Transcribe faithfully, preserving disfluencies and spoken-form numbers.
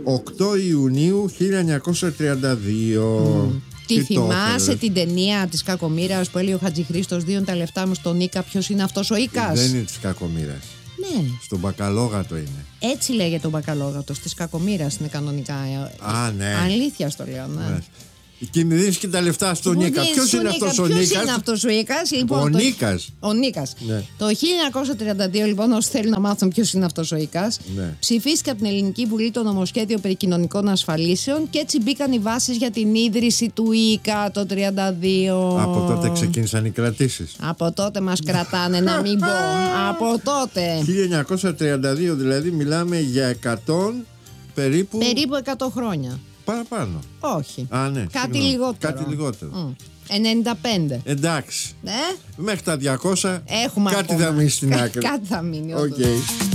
οκτώ Ιουνίου χίλια εννιακόσια τριάντα δύο. Mm. Τι θυμάσαι την ταινία της Κακομοίρας που έλεγε ο Χατζηχρήστος, δύο τα λεφτά μου στον Ίκα, ποιος είναι αυτός ο Ίκας? Δεν είναι της Κακομοίρας. Ναι. Στον Μπακαλόγατο είναι. Έτσι λέγεται ο Μπακαλόγατος, της Κακομοίρας είναι κανονικά. Α, ναι. Αλήθεια στο λέω, ναι. Ναι. Κινδυνεύεις και τα λεφτά στον Νίκα. Ποιος είναι αυτός ο Νίκας? Ποιος είναι αυτός ο Νίκας? Λοιπόν, ο το... Νίκας. Ο Νίκας. Ναι. Το χίλια εννιακόσια τριάντα δύο, λοιπόν, όσοι θέλουν να μάθουν ποιος είναι αυτός ο Νίκας, ναι. ψηφίστηκε από την Ελληνική Βουλή το νομοσχέδιο περί κοινωνικών ασφαλίσεων και έτσι μπήκαν οι βάσεις για την ίδρυση του ΙΚΑ το τριάντα δύο. Από τότε ξεκίνησαν οι κρατήσεις. Από τότε μας κρατάνε, να μην πω. Από τότε. χίλια εννιακόσια τριάντα δύο, δηλαδή μιλάμε για εκατό περίπου. Περίπου εκατό χρόνια. Παραπάνω. Όχι. Α, ναι, κάτι συγγνώμη. λιγότερο. Κάτι λιγότερο. Mm. ενενήντα πέντε. Εντάξει. Ναι. Μέχρι τα διακόσια Έχουμε κάτι ακόμα. θα μείνει στην Κα- άκρη. Κάτι θα μείνει. Okay.